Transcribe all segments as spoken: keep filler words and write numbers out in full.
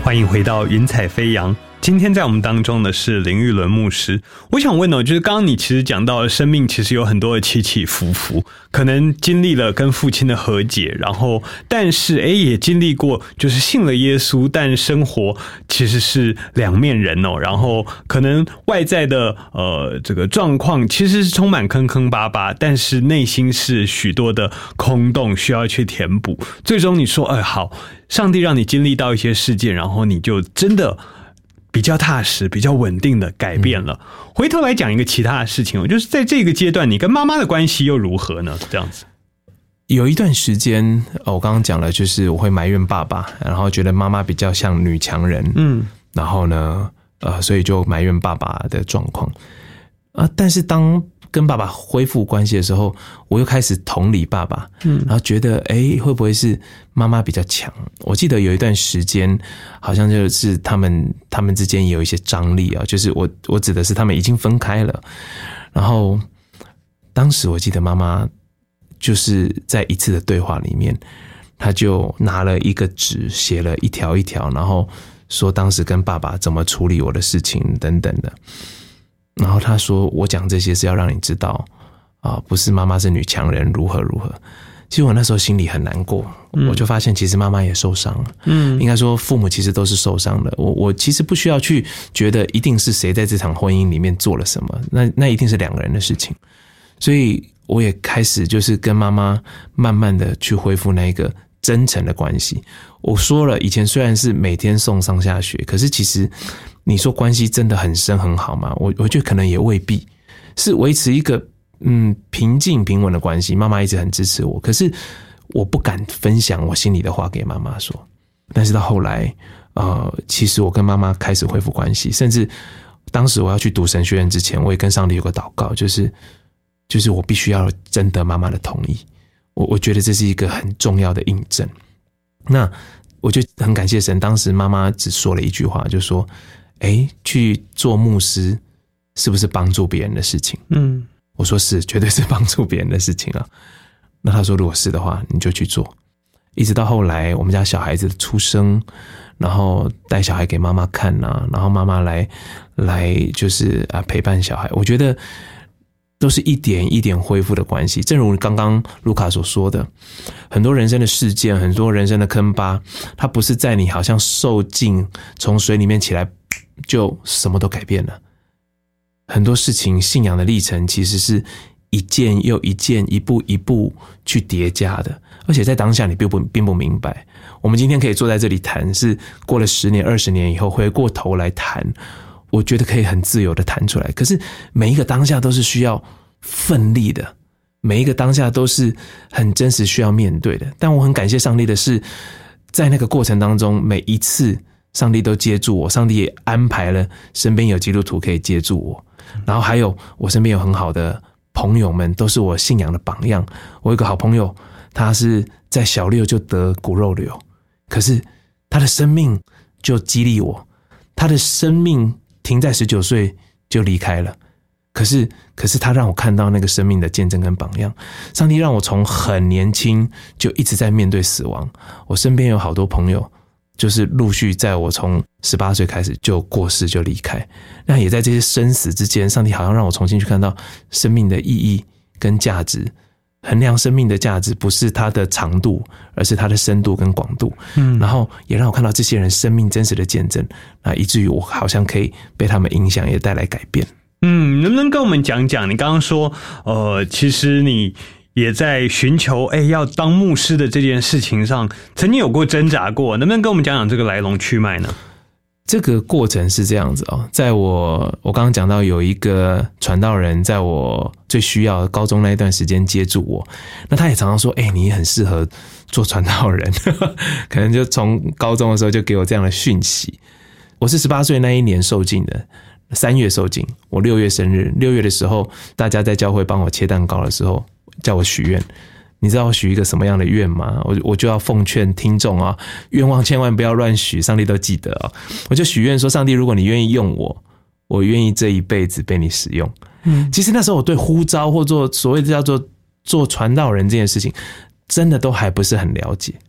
欢迎回到云彩飞扬。今天在我们当中的是林玉伦牧师。我想问哦，就是刚刚你其实讲到生命其实有很多的起起伏伏，可能经历了跟父亲的和解，然后但是诶也经历过就是信了耶稣，但生活其实是两面人哦，然后可能外在的呃这个状况其实是充满坑坑巴巴，但是内心是许多的空洞需要去填补。最终你说哎好，上帝让你经历到一些事件，然后你就真的比较踏实比较稳定的改变了。回头来讲一个其他的事情，就是在这个阶段你跟妈妈的关系又如何呢？这样子有一段时间我刚刚讲了，就是我会埋怨爸爸，然后觉得妈妈比较像女强人，嗯，然后呢呃，所以就埋怨爸爸的状况啊。但是当跟爸爸恢复关系的时候，我又开始同理爸爸，嗯，然后觉得诶会不会是妈妈比较强？我记得有一段时间好像就是他们他们之间也有一些张力啊，就是我我指的是他们已经分开了，然后当时我记得妈妈就是在一次的对话里面，她就拿了一个纸写了一条一条，然后说当时跟爸爸怎么处理我的事情等等的。然后他说我讲这些是要让你知道啊，不是妈妈是女强人如何如何。其实我那时候心里很难过，嗯，我就发现其实妈妈也受伤了，嗯，应该说父母其实都是受伤的。我我其实不需要去觉得一定是谁在这场婚姻里面做了什么，那那一定是两个人的事情。所以我也开始就是跟妈妈慢慢的去恢复那一个真诚的关系。我说了，以前虽然是每天送上下学，可是其实你说关系真的很深很好吗？我我觉得可能也未必，是维持一个嗯平静平稳的关系。妈妈一直很支持我，可是我不敢分享我心里的话给妈妈说。但是到后来呃，其实我跟妈妈开始恢复关系，甚至当时我要去读神学院之前，我也跟上帝有个祷告，就是就是我必须要征得妈妈的同意。我我觉得这是一个很重要的印证。那我就很感谢神，当时妈妈只说了一句话，就说诶去做牧师是不是帮助别人的事情？嗯，我说是，绝对是帮助别人的事情啊。那他说如果是的话你就去做。一直到后来我们家小孩子的出生，然后带小孩给妈妈看啊，然后妈妈来来就是啊陪伴小孩，我觉得都是一点一点恢复的关系。正如刚刚卢卡所说的，很多人生的事件，很多人生的坑疤，它不是在你好像受尽从水里面起来就什么都改变了。很多事情信仰的历程其实是一件又一件一步一步去叠加的，而且在当下你并不并不明白。我们今天可以坐在这里谈，是过了十年二十年以后回过头来谈，我觉得可以很自由的谈出来。可是每一个当下都是需要奋力的，每一个当下都是很真实需要面对的。但我很感谢上帝的是，在那个过程当中，每一次上帝都接住我，上帝也安排了身边有基督徒可以接住我，然后还有我身边有很好的朋友们，都是我信仰的榜样。我有一个好朋友，他是在小六就得骨肉瘤，可是他的生命就激励我，他的生命停在十九岁就离开了，可是可是他让我看到那个生命的见证跟榜样。上帝让我从很年轻就一直在面对死亡。我身边有好多朋友就是陆续在我从十八岁开始就过世就离开，那也在这些生死之间，上帝好像让我重新去看到生命的意义跟价值。衡量生命的价值不是它的长度，而是它的深度跟广度。嗯，然后也让我看到这些人生命真实的见证，那以至于我好像可以被他们影响，也带来改变。 嗯，能不能跟我们讲讲，你刚刚说呃，其实你也在寻求哎要当牧师的这件事情上曾经有过挣扎过，能不能跟我们讲讲这个来龙去脉呢？ 这个过程是这样子哦，在我我刚刚讲到有一个传道人在我最需要高中那一段时间接住我，那他也常常说哎、欸，你很适合做传道人可能就从高中的时候就给我这样的讯息。我是十八岁那一年受浸的，三月受浸，我六月生日，六月的时候大家在教会帮我切蛋糕的时候叫我许愿。你知道我许一个什么样的愿吗？我我就要奉劝听众啊，愿望千万不要乱许，上帝都记得啊。我就许愿说，上帝，如果你愿意用我，我愿意这一辈子被你使用。嗯，其实那时候我对呼召或做所谓的叫做做传道人这件事情，真的都还不是很了解。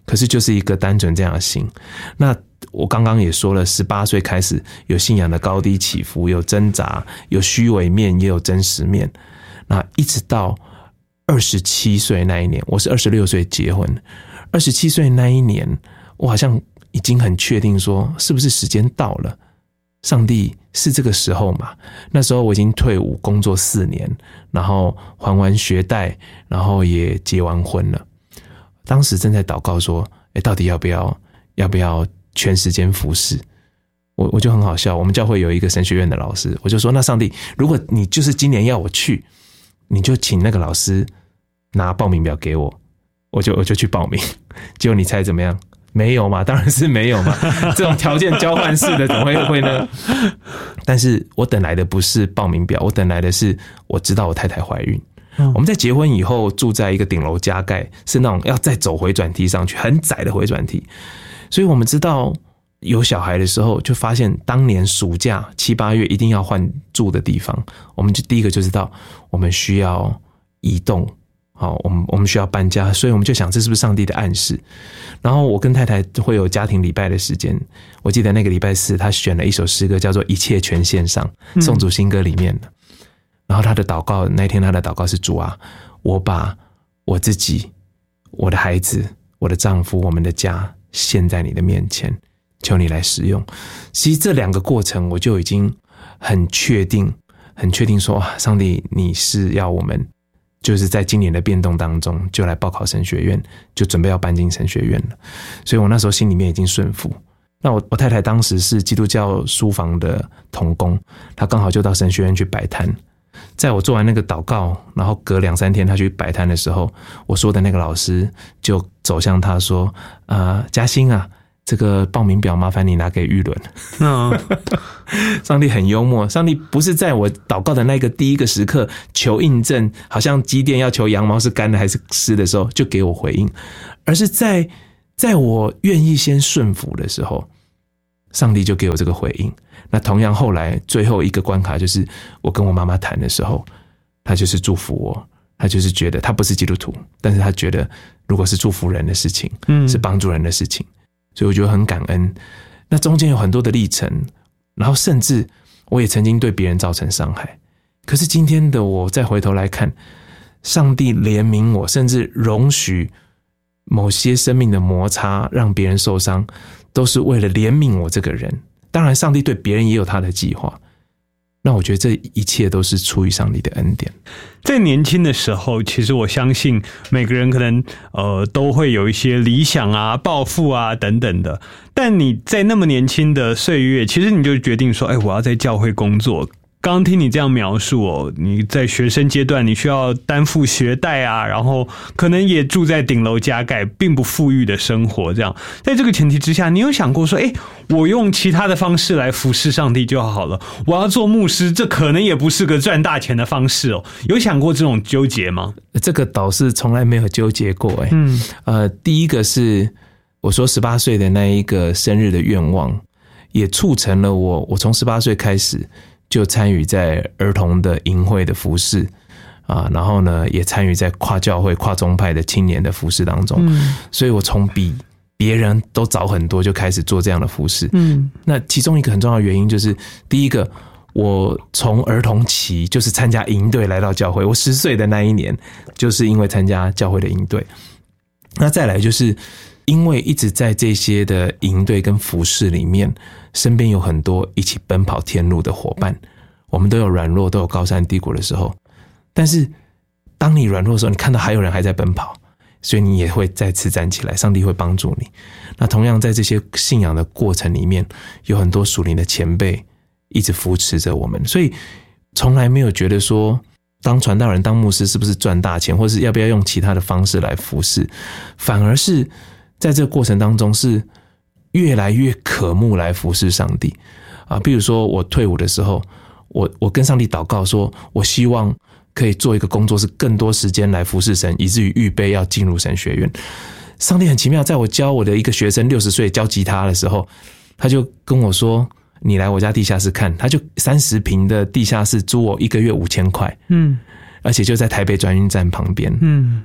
可是就是一个单纯这样的心。那我刚刚也说了，十八岁开始有信仰的高低起伏，有挣扎，有虚伪面，也有真实面。那一直到二十七岁那一年，我是二十六岁结婚，二十七岁那一年，我好像已经很确定说，是不是时间到了？上帝是这个时候嘛？那时候我已经退伍工作四年，然后还完学贷，然后也结完婚了。当时正在祷告说，诶，到底要不要要不要全时间服侍？我我就很好笑，我们教会有一个神学院的老师，我就说，那上帝，如果你就是今年要我去，你就请那个老师拿报名表给我，我就我就去报名。结果你猜怎么样？没有嘛，当然是没有嘛，这种条件交换式的怎么会会呢？但是我等来的不是报名表，我等来的是我知道我太太怀孕。嗯、我们在结婚以后住在一个顶楼加盖，是那种要再走回转梯上去，很窄的回转梯。所以我们知道有小孩的时候，就发现当年暑假七八月一定要换住的地方，我们就第一个就知道我们需要移动。好，我们我们需要搬家，所以我们就想这是不是上帝的暗示？然后我跟太太会有家庭礼拜的时间，我记得那个礼拜四，他选了一首诗歌叫做《一切全献上》，颂主新歌里面的。然后他的祷告，那天他的祷告是：主啊，我把我自己、我的孩子、我的丈夫、我们的家献在你的面前，求你来使用。其实这两个过程，我就已经很确定、很确定说，上帝你是要我们。就是在今年的变动当中，就来报考神学院，就准备要搬进神学院了。所以我那时候心里面已经顺服。那我我太太当时是基督教书房的同工，她刚好就到神学院去摆摊。在我做完那个祷告，然后隔两三天她去摆摊的时候，我说的那个老师就走向她说：“呃，嘉欣啊，这个报名表麻烦你拿给玉伦。”嗯，上帝很幽默，上帝不是在我祷告的那个第一个时刻求印证，好像基甸要求羊毛是干的还是湿的时候就给我回应，而是在在我愿意先顺服的时候，上帝就给我这个回应。那同样后来最后一个关卡就是我跟我妈妈谈的时候，她就是祝福我，她就是觉得她不是基督徒，但是她觉得如果是祝福人的事情，嗯，是帮助人的事情，所以我觉得很感恩。那中间有很多的历程，然后甚至我也曾经对别人造成伤害，可是今天的我再回头来看，上帝怜悯我，甚至容许某些生命的摩擦让别人受伤，都是为了怜悯我这个人。当然上帝对别人也有他的计划，那我觉得这一切都是出于上帝的恩典。 在年轻的时候，其实我相信每个人可能呃都会有一些理想啊、抱负啊等等的。但你在那么年轻的岁月，其实你就决定说，哎，我要在教会工作。刚刚听你这样描述哦，你在学生阶段你需要担负学贷啊，然后可能也住在顶楼加盖，并不富裕的生活。这样，在这个前提之下，你有想过说，哎，我用其他的方式来服侍上帝就好了？我要做牧师，这可能也不是个赚大钱的方式哦。有想过这种纠结吗？ 这个倒是从来没有纠结过哎。嗯，呃，第一个是我说十八岁的那一个生日的愿望，也促成了我，我从十八岁开始。就参与在儿童的营会的服事啊，然后呢，也参与在跨教会、跨宗派的青年的服事当中。嗯，所以我从比别人都早很多就开始做这样的服事。嗯，那其中一个很重要的原因就是，第一个，我从儿童期就是参加营队来到教会，我十岁的那一年，就是因为参加教会的营队。那再来就是。因为一直在这些的营队跟服事里面，身边有很多一起奔跑天路的伙伴，我们都有软弱，都有高山低谷的时候。但是当你软弱的时候，你看到还有人还在奔跑，所以你也会再次站起来，上帝会帮助你。那同样在这些信仰的过程里面，有很多属灵的前辈一直扶持着我们，所以从来没有觉得说当传道人当牧师是不是赚大钱，或是要不要用其他的方式来服侍，反而是在这个过程当中是越来越渴慕来服侍上帝啊。比如说我退伍的时候，我我跟上帝祷告说，我希望可以做一个工作，是更多时间来服侍神，以至于预备要进入神学院。上帝很奇妙，在我教我的一个学生六十岁教吉他的时候，他就跟我说，你来我家地下室看，他就三十平的地下室租我一个月五千块，嗯，而且就在台北转运站旁边，嗯。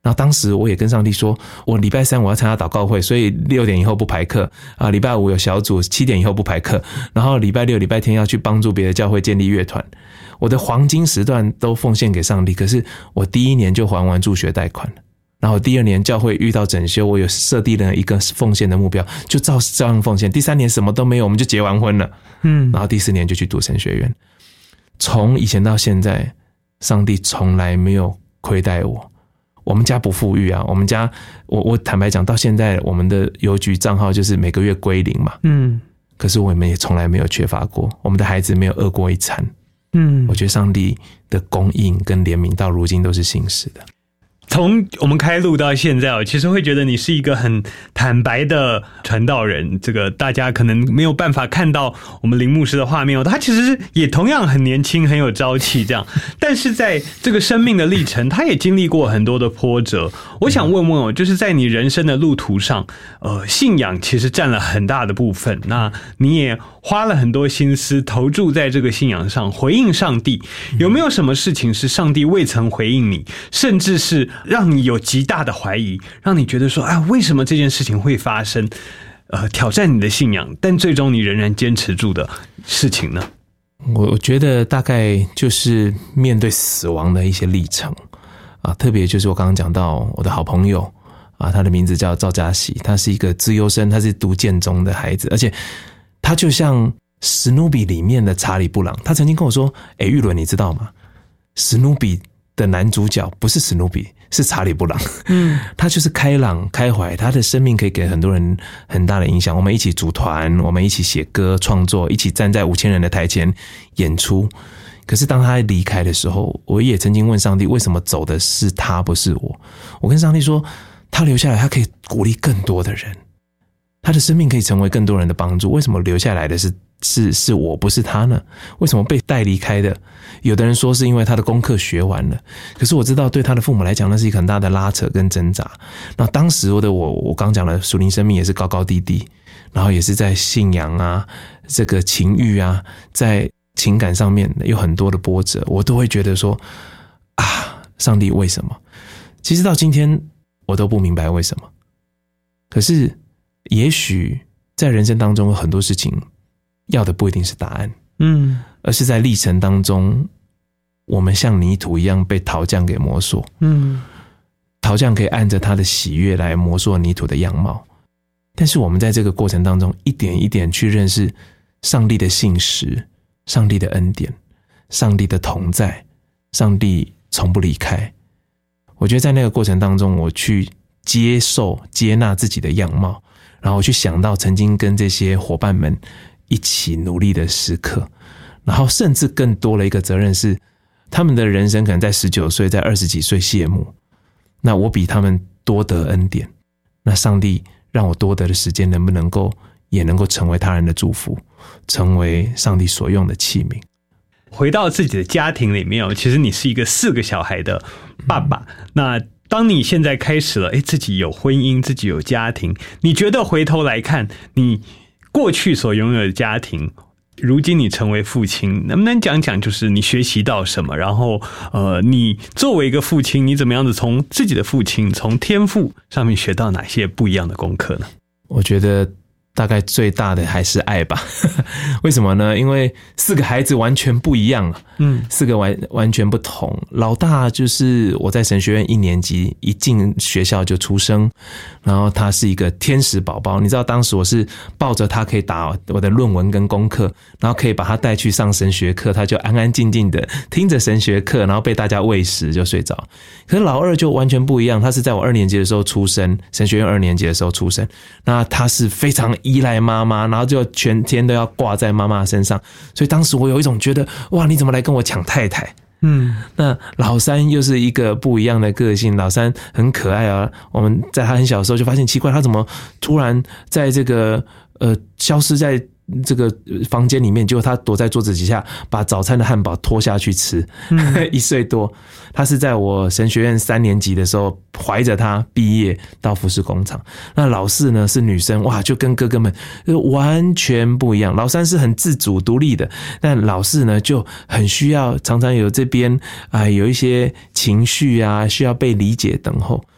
然后当时我也跟上帝说，我礼拜三我要参加祷告会，所以六点以后不排课啊，礼拜五有小组，七点以后不排课，然后礼拜六礼拜天要去帮助别的教会建立乐团，我的黄金时段都奉献给上帝。可是我第一年就还完助学贷款了，然后第二年教会遇到整修，我有设定了一个奉献的目标，就照照样奉献。第三年什么都没有，我们就结完婚了，嗯，然后第四年就去读神学院。从以前到现在，上帝从来没有亏待我。我们家不富裕啊，我们家我我坦白讲，到现在我们的邮局账号就是每个月归零嘛，嗯，可是我们也从来没有缺乏过，我们的孩子没有饿过一餐，嗯，我觉得上帝的供应跟怜悯到如今都是信实的。 从我们开录到现在哦，其实会觉得你是一个很坦白的传道人。这个大家可能没有办法看到我们林牧师的画面哦，他其实也同样很年轻，很有朝气这样。但是在这个生命的历程，他也经历过很多的波折。我想问问哦，就是在你人生的路途上，呃，信仰其实占了很大的部分。那你也花了很多心思投注在这个信仰上，回应上帝。有没有什么事情是上帝未曾回应你，甚至是让你有极大的怀疑，让你觉得说，啊，为什么这件事情会发生？呃，挑战你的信仰，但最终你仍然坚持住的事情呢？ 我觉得大概就是面对死亡的一些历程啊，特别就是我刚刚讲到我的好朋友啊，他的名字叫赵嘉喜，他是一个资优生，他是读建中的孩子，而且他就像史努比里面的查理布朗，他曾经跟我说：“哎，玉伦，你知道吗？史努比的男主角不是史努比，是查理布朗。嗯，他就是开朗开怀，他的生命可以给很多人很大的影响。我们一起组团，我们一起写歌创作，一起站在五千人的台前演出。可是当他离开的时候，我也曾经问上帝，为什么走的是他，不是我？我跟上帝说，他留下来，他可以鼓励更多的人。”他的生命可以成为更多人的帮助，为什么留下来的是是是我，不是他呢？为什么被带离开的？有的人说是因为他的功课学完了，可是我知道对他的父母来讲，那是一个很大的拉扯跟挣扎。那当时的我，我刚讲的属灵生命也是高高低低，然后也是在信仰啊、这个情欲啊，在情感上面有很多的波折，我都会觉得说啊，上帝为什么？其实到今天我都不明白为什么，可是也许在人生当中有很多事情要的不一定是答案，嗯，而是在历程当中我们像泥土一样被陶匠给磨塑，嗯，陶匠可以按着他的喜悦来磨塑泥土的样貌，但是我们在这个过程当中一点一点去认识上帝的信实，上帝的恩典，上帝的同在，上帝从不离开。我觉得在那个过程当中，我去接受接纳自己的样貌，然后我去想到曾经跟这些伙伴们一起努力的时刻，然后甚至更多了一个责任是，他们的人生可能在十九岁在二十几岁谢幕，那我比他们多得恩典，那上帝让我多得的时间能不能够也能够成为他人的祝福，成为上帝所用的器皿。 回到自己的家庭里面，其实你是一个四个小孩的爸爸，嗯，那当你现在开始了，诶，自己有婚姻，自己有家庭，你觉得回头来看，你过去所拥有的家庭，如今你成为父亲，能不能讲讲就是你学习到什么？然后，呃，你作为一个父亲，你怎么样子从自己的父亲，从天父上面学到哪些不一样的功课呢？ 我觉得大概最大的还是爱吧。为什么呢？因为四个孩子完全不一样，嗯，四个完完全不同。老大就是我在神学院一年级一进学校就出生，然后他是一个天使宝宝。你知道当时我是抱着他可以打我的论文跟功课，然后可以把他带去上神学课，他就安安静静的听着神学课，然后被大家喂食就睡着。可是老二就完全不一样，他是在我二年级的时候出生，神学院二年级的时候出生，那他是非常依赖妈妈，然后就全天都要挂在妈妈身上，所以当时我有一种觉得，哇，你怎么来跟我抢太太？嗯，那老三又是一个不一样的个性，老三很可爱啊。我们在他很小的时候就发现奇怪，他怎么突然在这个呃消失在这个房间里面，结果他躲在桌子底下把早餐的汉堡拖下去吃。嗯，一岁多，他是在我神学院三年级的时候怀着他毕业到服饰工厂。那老四呢是女生，哇，就跟哥哥们完全不一样。老三是很自主独立的，但老四呢就很需要常常有这边啊、呃、有一些情绪啊需要被理解等候。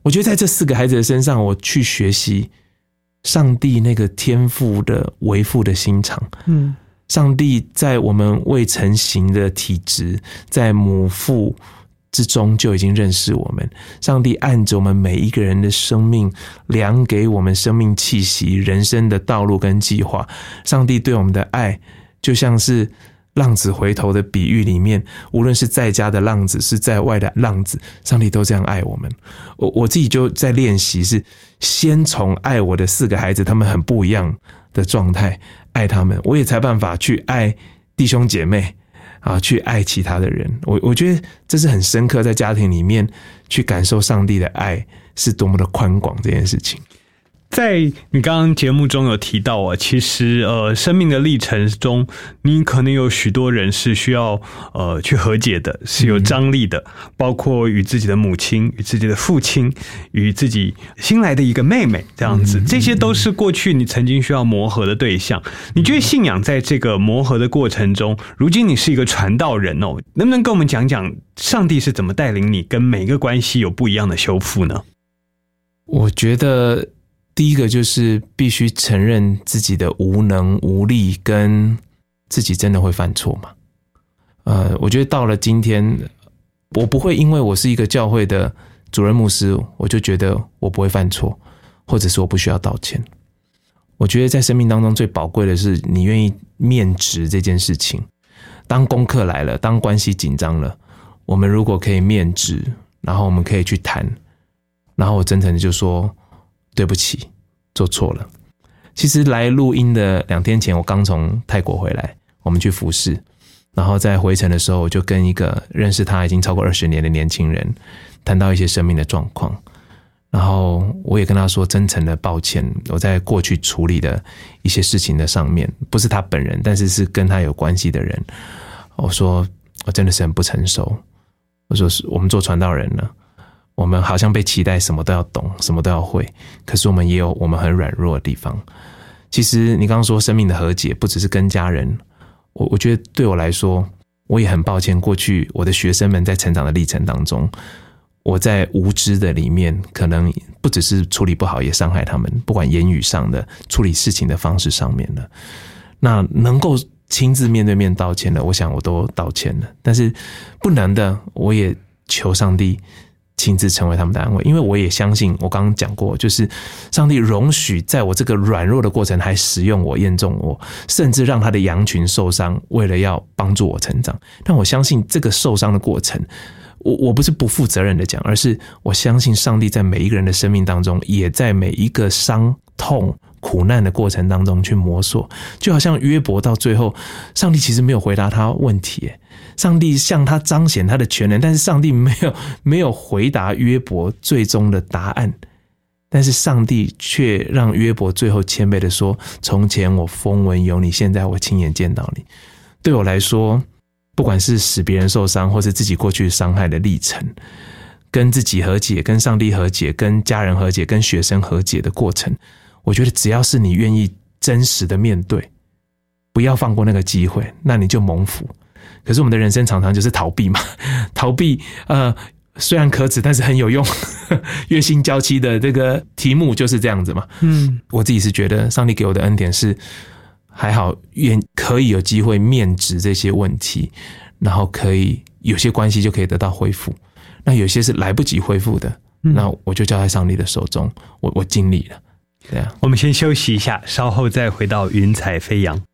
我觉得在这四个孩子的身上，我去学习上帝那个天父的为父的心肠。嗯，上帝在我们未成形的体质，在母腹之中就已经认识我们。上帝按着我们每一个人的生命，量给我们生命气息、人生的道路跟计划。上帝对我们的爱，就像是浪子回头的比喻里面，无论是在家的浪子，是在外的浪子，上帝都这样爱我们。我我自己就在练习，是先从爱我的四个孩子，他们很不一样的状态爱他们，我也才办法去爱弟兄姐妹啊，去爱其他的人。我我觉得这是很深刻，在家庭里面去感受上帝的爱是多么的宽广这件事情。 在你刚刚节目中有提到啊，其实呃，生命的历程中，你可能有许多人是需要呃去和解的，是有张力的，嗯、包括与自己的母亲、与自己的父亲、与自己新来的一个妹妹这样子，嗯、这些都是过去你曾经需要磨合的对象。你觉得信仰在这个磨合的过程中，如今你是一个传道人哦，能不能跟我们讲讲上帝是怎么带领你跟每个关系有不一样的修复呢？ 我觉得。第一个就是必须承认自己的无能无力，跟自己真的会犯错嘛。呃，我觉得到了今天，我不会因为我是一个教会的主任牧师，我就觉得我不会犯错，或者是我不需要道歉。我觉得在生命当中最宝贵的是你愿意面直这件事情。当功课来了，当关系紧张了，我们如果可以面直，然后我们可以去谈，然后我真诚的就说对不起，做错了。其实来录音的两天前，我刚从泰国回来，我们去服事，然后在回程的时候，我就跟一个认识他已经超过二十年的年轻人谈到一些生命的状况，然后我也跟他说真诚的抱歉，我在过去处理的一些事情的上面，不是他本人，但是是跟他有关系的人，我说我真的是很不成熟，我说是我们做传道人了，我们好像被期待什么都要懂，什么都要会，可是我们也有我们很软弱的地方。其实你刚刚说生命的和解不只是跟家人，我我觉得对我来说，我也很抱歉，过去我的学生们在成长的历程当中，我在无知的里面，可能不只是处理不好，也伤害他们，不管言语上的处理事情的方式上面的。那能够亲自面对面道歉的，我想我都道歉了，但是不能的，我也求上帝亲自成为他们的安慰，因为我也相信，我刚刚讲过，就是上帝容许在我这个软弱的过程还使用我、验中我，甚至让他的羊群受伤，为了要帮助我成长。但我相信这个受伤的过程，我我不是不负责任的讲，而是我相信上帝在每一个人的生命当中，也在每一个伤痛苦难的过程当中去摸索。就好像约伯到最后，上帝其实没有回答他问题，上帝向他彰显他的全能，但是上帝没有没有回答约伯最终的答案，但是上帝却让约伯最后谦卑的说，从前我风闻有你，现在我亲眼见到你。对我来说，不管是使别人受伤，或是自己过去伤害的历程，跟自己和解，跟上帝和解，跟家人和解，跟学生和解的过程，我觉得只要是你愿意真实的面对，不要放过那个机会，那你就蒙福。可是我们的人生常常就是逃避嘛，逃避呃虽然可耻，但是很有用。月薪娇妻的这个题目就是这样子嘛。嗯，我自己是觉得上帝给我的恩典是还好，愿可以有机会面直这些问题，然后可以有些关系就可以得到恢复，那有些是来不及恢复的，嗯、那我就交在上帝的手中，我我尽力了。对啊， 我们先休息一下，稍后再回到云彩飞扬。